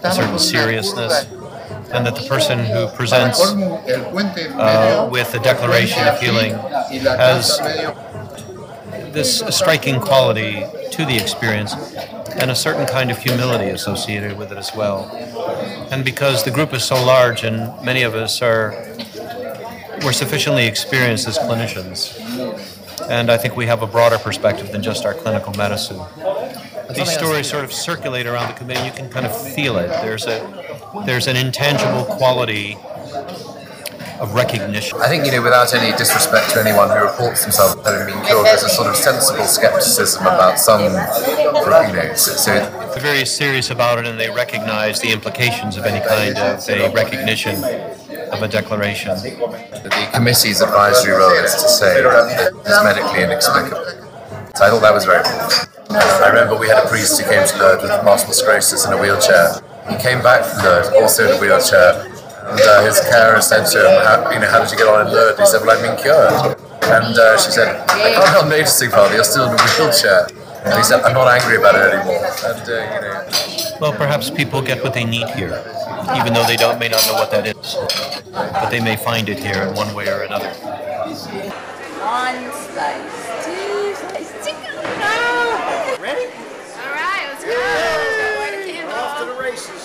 a certain seriousness, and that the person who presents with a declaration of healing has this striking quality to the experience and a certain kind of humility associated with it as well. And because the group is so large and many of us we're sufficiently experienced as clinicians, and I think we have a broader perspective than just our clinical medicine. These stories sort of circulate around the committee. You can kind of feel it. There's an intangible quality of recognition. I think, without any disrespect to anyone who reports themselves as having been cured, there's a sort of sensible skepticism about some, They're very serious about it, and they recognize the implications of any kind of a recognition of a declaration. The committee's advisory role is to say that it's medically inexplicable. So I thought that was very important. I remember we had a priest who came to Lourdes with multiple sclerosis in a wheelchair. He came back from Lourdes also in a wheelchair, and his carer said to him, how did you get on in Lourdes? He said, well, I've been cured. And she said, I can't help noticing, Father, you're still in a wheelchair. And he said, I'm not angry about it anymore. And, Well, perhaps people get what they need here, even though they may not know what that is. But they may find it here in one way or another. One slice, two slice, chicken. No! Ready? All right, let's go. Light a candle. Off to the races.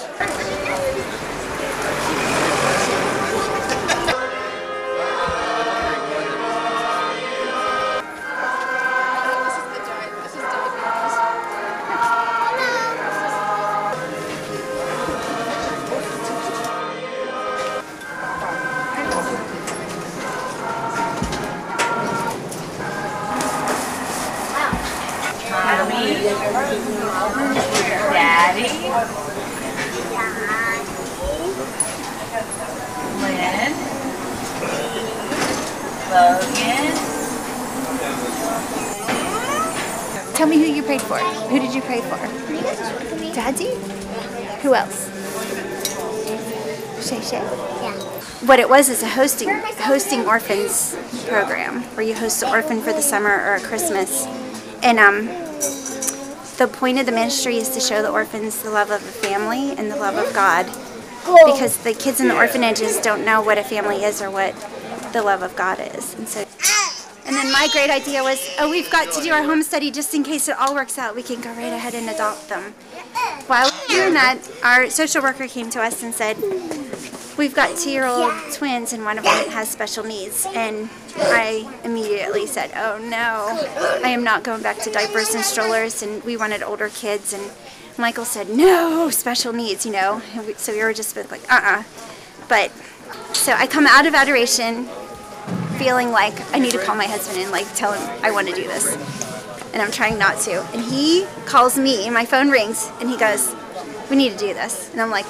Daddy. Lynn. Logan. Tell me who you prayed for. Who did you pray for? Daddy? Who else? Shay Shay? Yeah. What it was is a hosting orphans program where you host an orphan for the summer or at Christmas. And the point of the ministry is to show the orphans the love of the family and the love of God, because the kids in the orphanages don't know what a family is or what the love of God is. And then my great idea was, we've got to do our home study just in case it all works out. We can go right ahead and adopt them. While we were doing that, our social worker came to us and said, we've got 2-year-old twins and one of them has special needs. And I immediately said, oh no, I am not going back to diapers and strollers, and we wanted older kids. And Michael said, no, special needs, And so we were just like, But, so I come out of adoration feeling like I need to call my husband and tell him I want to do this. And I'm trying not to. And he calls me, and my phone rings, and he goes, we need to do this. And I'm like,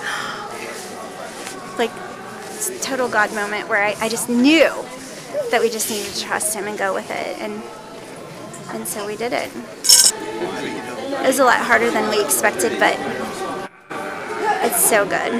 it's a total God moment where I just knew that we just needed to trust him and go with it. And so we did it. It was a lot harder than we expected, but it's so good.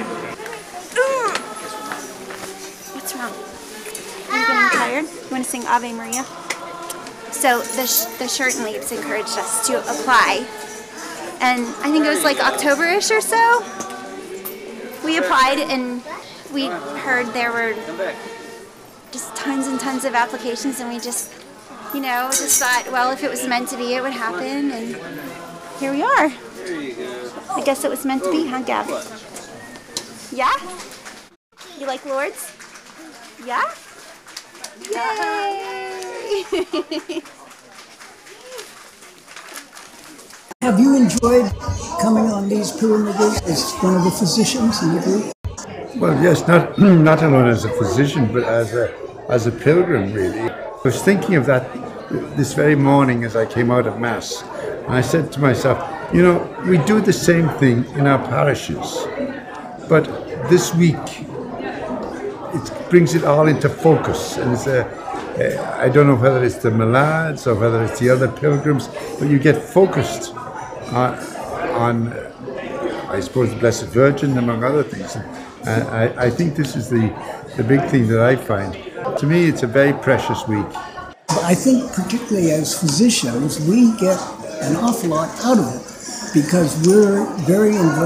What's wrong? Are you getting tired? You want to sing Ave Maria? So the Shirt and Leaps encouraged us to apply. And I think it was October-ish or so. We applied, and we heard there were just tons and tons of applications, and we just thought, well, if it was meant to be, it would happen, and here we are. I guess it was meant to be, huh, Gab? Yeah? You like Lourdes? Yeah? Yay! Have you enjoyed coming on these pilgrimages as one of the physicians in the group? Well, yes, not alone as a physician, but as a pilgrim, really. I was thinking of that this very morning as I came out of Mass. And I said to myself, we do the same thing in our parishes, but this week it brings it all into focus. And it's I don't know whether it's the Malads or whether it's the other pilgrims, but you get focused on I suppose, the Blessed Virgin, among other things. I think this is the big thing that I find. To me, it's a very precious week. I think particularly as physicians, we get an awful lot out of it because we're very involved